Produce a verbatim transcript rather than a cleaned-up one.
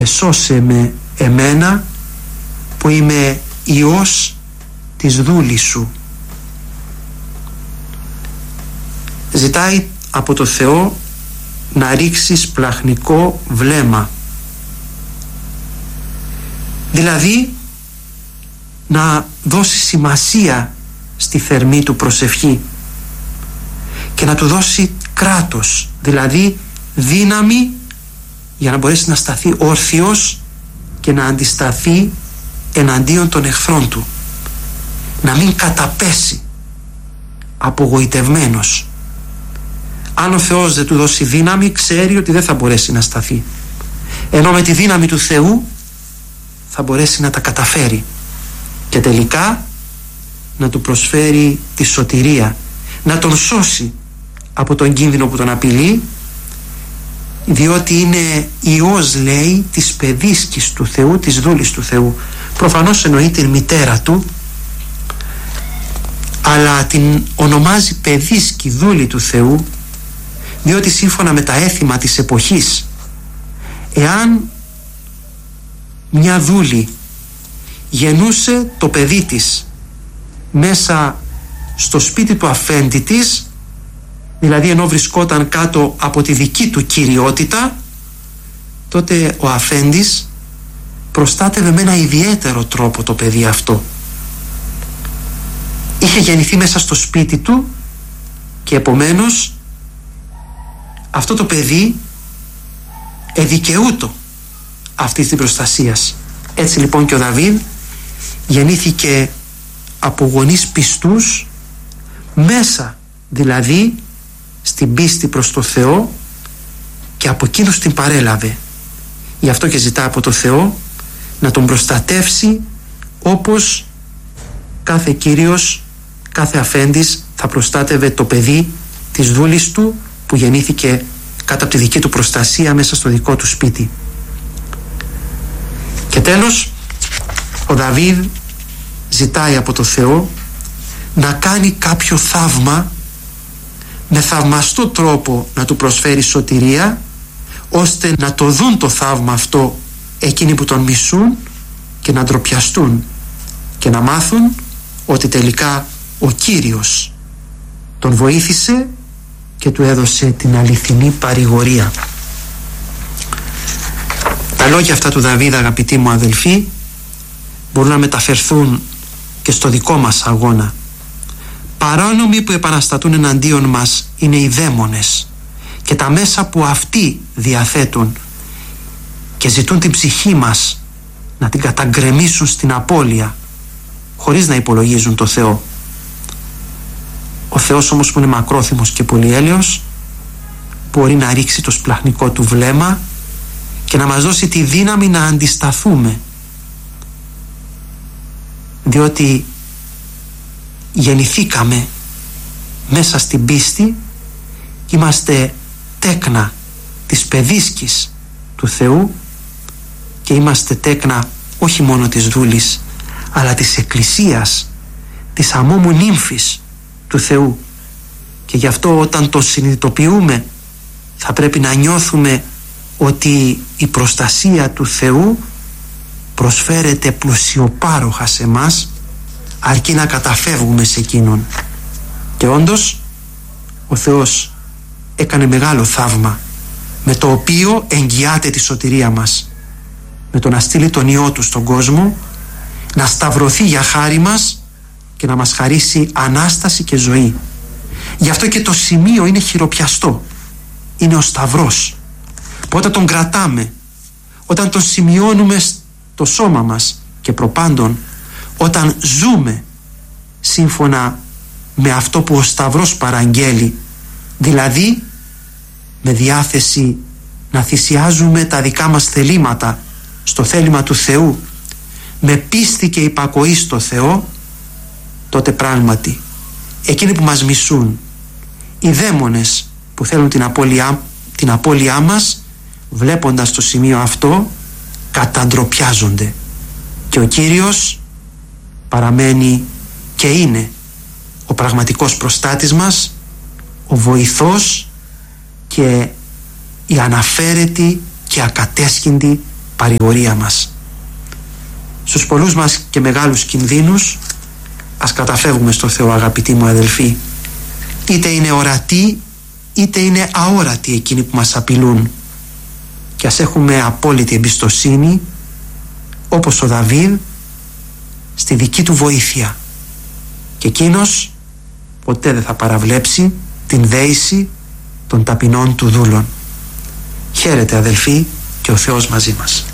Σώσε με εμένα που είμαι ιός της δούλης σου. Ζητάει από το Θεό να ρίξεις πλαχνικό βλέμμα, δηλαδή να δώσει σημασία στη θερμή του προσευχή και να του δώσει κράτος, δηλαδή δύναμη για να μπορέσει να σταθεί όρθιος και να αντισταθεί εναντίον των εχθρών του, να μην καταπέσει απογοητευμένος. Αν ο Θεός δεν του δώσει δύναμη, ξέρει ότι δεν θα μπορέσει να σταθεί, ενώ με τη δύναμη του Θεού θα μπορέσει να τα καταφέρει και τελικά να του προσφέρει τη σωτηρία, να τον σώσει από τον κίνδυνο που τον απειλεί, διότι είναι ιός, λέει, της παιδίσκης του Θεού, της δούλης του Θεού. Προφανώς εννοεί την μητέρα του, αλλά την ονομάζει παιδίσκη, δούλη του Θεού, διότι σύμφωνα με τα έθιμα της εποχής, εάν μια δούλη γεννούσε το παιδί της μέσα στο σπίτι του αφέντη της, δηλαδή ενώ βρισκόταν κάτω από τη δική του κυριότητα, τότε ο αφέντης προστάτευε με ένα ιδιαίτερο τρόπο το παιδί αυτό. Είχε γεννηθεί μέσα στο σπίτι του και επομένως αυτό το παιδί εδικαιούτο αυτής της προστασίας. Έτσι λοιπόν και ο Δαβίδ γεννήθηκε από γονείς πιστούς, μέσα δηλαδή στην πίστη προς το Θεό, και από εκείνους την παρέλαβε. Γι' αυτό και ζητά από το Θεό να τον προστατεύσει, όπως κάθε κύριος, κάθε αφέντης θα προστάτευε το παιδί της δούλης του που γεννήθηκε κάτω από τη δική του προστασία μέσα στο δικό του σπίτι. Και τέλος, ο Δαβίδ ζητάει από το Θεό να κάνει κάποιο θαύμα, με θαυμαστό τρόπο να του προσφέρει σωτηρία, ώστε να το δουν το θαύμα αυτό εκείνοι που τον μισούν και να ντροπιαστούν και να μάθουν ότι τελικά ο Κύριος τον βοήθησε και του έδωσε την αληθινή παρηγορία. Τα λόγια αυτά του Δαβίδ, αγαπητοί μου αδελφοί, μπορούν να μεταφερθούν και στο δικό μας αγώνα. Παράνομοι που επαναστατούν εναντίον μας είναι οι δαίμονες και τα μέσα που αυτοί διαθέτουν και ζητούν την ψυχή μας να την καταγκρεμίσουν στην απώλεια, χωρίς να υπολογίζουν το Θεό. Ο Θεός όμως, που είναι μακρόθυμος και πολυέλεος, μπορεί να ρίξει το σπλαχνικό του βλέμμα και να μας δώσει τη δύναμη να αντισταθούμε, διότι γεννηθήκαμε μέσα στην πίστη, είμαστε τέκνα της παιδίσκης του Θεού και είμαστε τέκνα όχι μόνο της δούλης, αλλά της Εκκλησίας, της αμόμου νύμφης του Θεού. Και γι' αυτό όταν το συνειδητοποιούμε, θα πρέπει να νιώθουμε ότι η προστασία του Θεού προσφέρεται πλουσιοπάροχα σε μας, αρκεί να καταφεύγουμε σε εκείνον. Και όντως ο Θεός έκανε μεγάλο θαύμα, με το οποίο εγγυάται τη σωτηρία μας, με το να στείλει τον Υιό Του στον κόσμο, να σταυρωθεί για χάρη μας και να μας χαρίσει Ανάσταση και ζωή. Γι' αυτό και το σημείο είναι χειροπιαστό, είναι ο Σταυρός, που όταν τον κρατάμε, όταν τον σημειώνουμε στο σώμα μας και προπάντων όταν ζούμε σύμφωνα με αυτό που ο Σταυρός παραγγέλει, δηλαδή με διάθεση να θυσιάζουμε τα δικά μας θελήματα στο θέλημα του Θεού, με πίστη και υπακοή στο Θεό, τότε πράγματι εκείνοι που μας μισούν, οι δαίμονες που θέλουν την απώλειά, την απώλειά μας, βλέποντας το σημείο αυτό, καταντροπιάζονται, και ο Κύριος παραμένει και είναι ο πραγματικός προστάτης μας, ο βοηθός και η αναφέρετη και ακατέσχυντη παρηγορία μας. Στους πολλούς μας και μεγάλους κινδύνους ας καταφεύγουμε στο Θεό, αγαπητοί μου αδελφοί, είτε είναι ορατοί είτε είναι αόρατοι εκείνοι που μας απειλούν, και ας έχουμε απόλυτη εμπιστοσύνη όπως ο Δαβίδ στη δική του βοήθεια, και εκείνος ποτέ δεν θα παραβλέψει την δέηση των ταπεινών του δούλων. Χαίρετε αδελφοί, και ο Θεός μαζί μας.